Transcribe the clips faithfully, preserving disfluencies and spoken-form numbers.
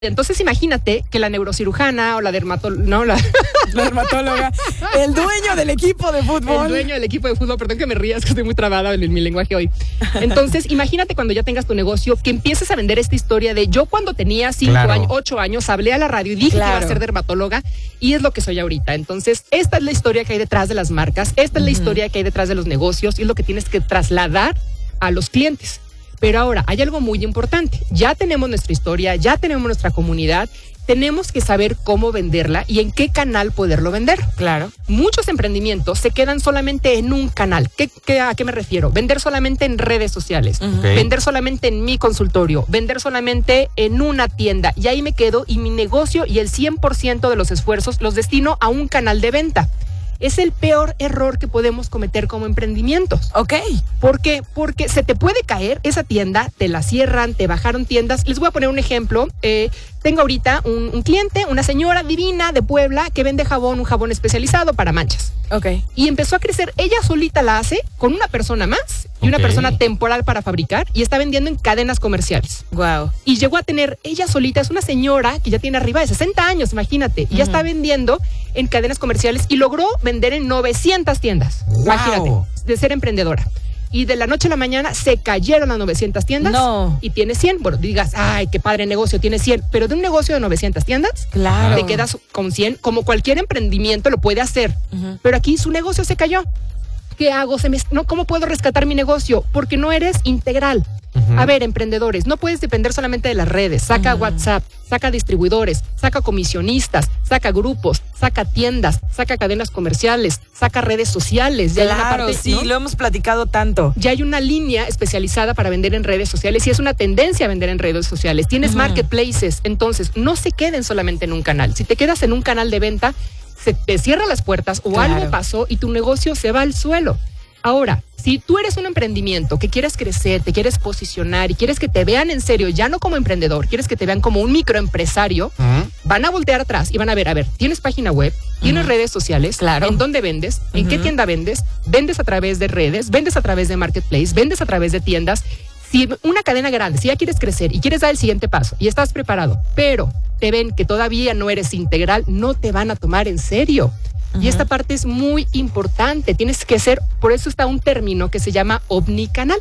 Entonces imagínate que la neurocirujana o la dermatóloga, no, la... la dermatóloga, el dueño del equipo de fútbol. El dueño del equipo de fútbol, perdón que me rías, que estoy muy trabada en mi lenguaje hoy. Entonces imagínate cuando ya tengas tu negocio, que empieces a vender esta historia de yo cuando tenía cinco claro. años, ocho años, hablé a la radio y dije claro. que iba a ser dermatóloga y es lo que soy ahorita. Entonces esta es la historia que hay detrás de las marcas, esta es uh-huh. la historia que hay detrás de los negocios y es lo que tienes que trasladar a los clientes. Pero ahora, hay algo muy importante. Ya tenemos nuestra historia, ya tenemos nuestra comunidad, tenemos que saber cómo venderla y en qué canal poderlo vender. Claro. Muchos emprendimientos se quedan solamente en un canal. ¿Qué, qué, ¿A qué me refiero? Vender solamente en redes sociales, uh-huh. okay. vender solamente en mi consultorio, vender solamente en una tienda. Y ahí me quedo y mi negocio y el cien por ciento de los esfuerzos los destino a un canal de venta. Es el peor error que podemos cometer como emprendimientos. Ok. ¿Por qué? Porque se te puede caer esa tienda, te la cierran, te bajaron tiendas. Les voy a poner un ejemplo. Eh, tengo ahorita un, un cliente, una señora divina de Puebla que vende jabón, un jabón especializado para manchas. Ok. Y empezó a crecer. Ella solita la hace con una persona más y okay. una persona temporal para fabricar y está vendiendo en cadenas comerciales. Wow. Y llegó a tener, ella solita es una señora que ya tiene arriba de sesenta años, imagínate. Y uh-huh. ya está vendiendo en cadenas comerciales y logró vender en novecientas tiendas. Wow. Imagínate, de ser emprendedora. Y de la noche a la mañana se cayeron las novecientas tiendas no. y tiene cien. Bueno, digas, ay, qué padre negocio, tiene cien. Pero de un negocio de novecientas tiendas, claro. te quedas con cien. Como cualquier emprendimiento lo puede hacer. Uh-huh. Pero aquí su negocio se cayó. ¿Qué hago? Se me, no, ¿Cómo puedo rescatar mi negocio? Porque no eres integral. Uh-huh. A ver, emprendedores, no puedes depender solamente de las redes. Saca uh-huh. WhatsApp, saca distribuidores, saca comisionistas, saca grupos, saca tiendas, saca cadenas comerciales, saca redes sociales. Ya claro, hay una parte, sí, ¿no? Lo hemos platicado tanto. Ya hay una línea especializada para vender en redes sociales y es una tendencia a vender en redes sociales. Tienes uh-huh. marketplaces, entonces no se queden solamente en un canal. Si te quedas en un canal de venta, se te cierran las puertas o claro. algo pasó y tu negocio se va al suelo. Ahora, si tú eres un emprendimiento que quieres crecer, te quieres posicionar y quieres que te vean en serio, ya no como emprendedor, quieres que te vean como un microempresario, uh-huh. van a voltear atrás y van a ver, a ver, ¿tienes página web? ¿Tienes uh-huh. redes sociales? Claro. ¿En dónde vendes? ¿En uh-huh. qué tienda vendes? ¿Vendes a través de redes? ¿Vendes a través de marketplace? ¿Vendes a través de tiendas? Si una cadena grande, si ya quieres crecer y quieres dar el siguiente paso y estás preparado, pero te ven que todavía no eres integral, no te van a tomar en serio. Uh-huh. Y esta parte es muy importante. Tienes que ser, por eso está un término que se llama omnicanal.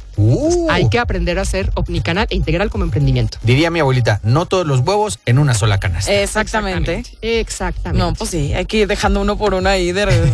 Uh. Hay que aprender a ser omnicanal e integral como emprendimiento. Diría mi abuelita, no todos los huevos en una sola canasta. Exactamente. Exactamente. Exactamente. No, pues sí, hay que ir dejando uno por uno ahí de...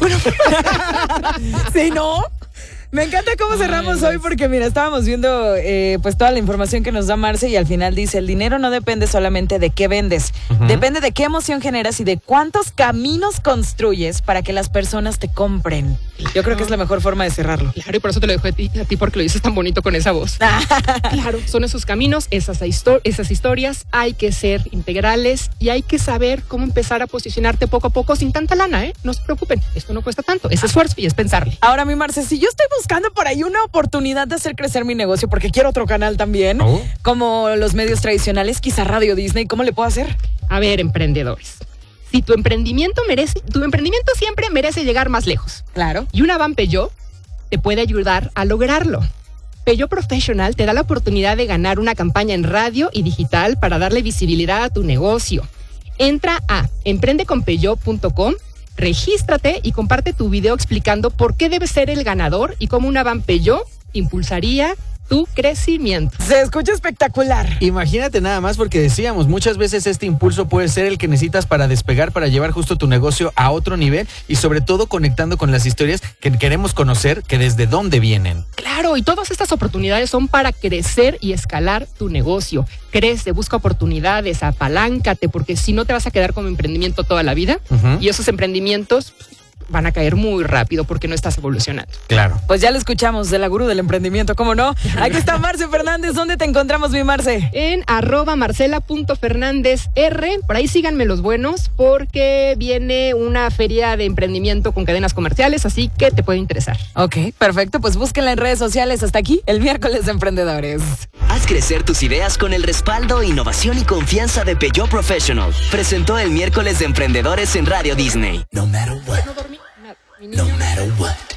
¿Sí, no? Me encanta cómo cerramos Ay, hoy porque mira, estábamos viendo eh, pues toda la información que nos da Marce y al final dice, el dinero no depende solamente de qué vendes, uh-huh. depende de qué emoción generas y de cuántos caminos construyes para que las personas te compren. Claro. Yo creo que es la mejor forma de cerrarlo. Claro, y por eso te lo dejo a ti, a ti porque lo dices tan bonito con esa voz. Claro, son esos caminos, esas, histor- esas historias, hay que ser integrales y hay que saber cómo empezar a posicionarte poco a poco sin tanta lana, ¿eh? No se preocupen, esto no cuesta tanto, es esfuerzo y es pensarle. Ahora mi Marce, si yo estoy buscando por ahí una oportunidad de hacer crecer mi negocio porque quiero otro canal también, oh. como los medios tradicionales, quizá Radio Disney, ¿cómo le puedo hacer? A ver, emprendedores, si tu emprendimiento merece, tu emprendimiento siempre merece llegar más lejos. Claro. Y una van Peugeot te puede ayudar a lograrlo. Peugeot Professional te da la oportunidad de ganar una campaña en radio y digital para darle visibilidad a tu negocio. Entra a emprende con peugeot punto com, regístrate y comparte tu video explicando por qué debes ser el ganador y cómo una van Peugeot impulsaría tu crecimiento. Se escucha espectacular. Imagínate nada más porque decíamos, muchas veces este impulso puede ser el que necesitas para despegar, para llevar justo tu negocio a otro nivel y sobre todo conectando con las historias que queremos conocer, que desde dónde vienen. Claro, y todas estas oportunidades son para crecer y escalar tu negocio. Crece, busca oportunidades, apaláncate, porque si no te vas a quedar como emprendimiento toda la vida uh-huh. y esos emprendimientos van a caer muy rápido porque no estás evolucionando. Claro. Pues ya lo escuchamos de la gurú del emprendimiento, ¿cómo no? Aquí está Marce Fernández. ¿Dónde te encontramos, mi Marce? En arroba marcela punto fernández r. Por ahí síganme los buenos porque viene una feria de emprendimiento con cadenas comerciales, así que te puede interesar. Ok, perfecto. Pues búsquenla en redes sociales. Hasta aquí, el miércoles de Emprendedores. Haz crecer tus ideas con el respaldo, innovación y confianza de Peugeot Professional. Presentó el miércoles de Emprendedores en Radio Disney. No matter what. No matter what.